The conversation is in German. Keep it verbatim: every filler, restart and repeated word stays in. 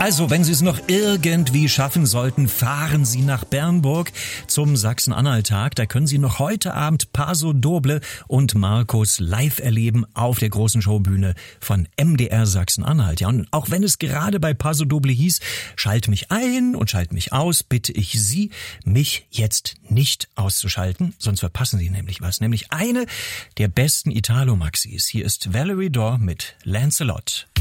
Also, wenn Sie es noch irgendwie schaffen sollten, fahren Sie nach Bernburg zum Sachsen-Anhalt-Tag. Da können Sie noch heute Abend Paso Doble und Markus live erleben auf der großen Showbühne von M D R Sachsen-Anhalt. Ja, und auch wenn es gerade bei Paso Doble hieß, schalt mich ein und schalt mich aus, bitte ich Sie, mich jetzt nicht auszuschalten, sonst verpassen Sie nämlich was. Nämlich eine der besten Italo-Maxis. Hier ist Valerie Dorr mit Lancelot.